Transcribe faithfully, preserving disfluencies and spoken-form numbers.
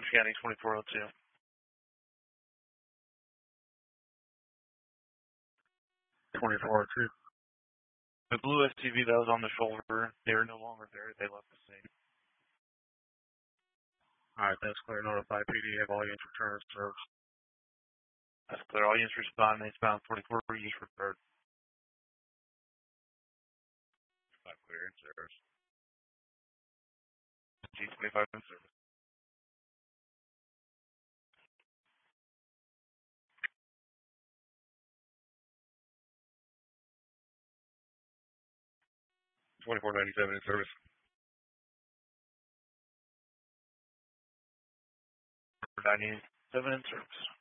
County twenty-four oh two. twenty-four oh two. The blue S U V that was on the shoulder, they are no longer there. They left the scene. Alright, that's clear. Notify P D. Have all units return to service. That's clear. All units respond. Eastbound forty-four. Use referred. Not clear in service. G twenty-five in service. twenty-four ninety-seven in service. ninety-seven in service.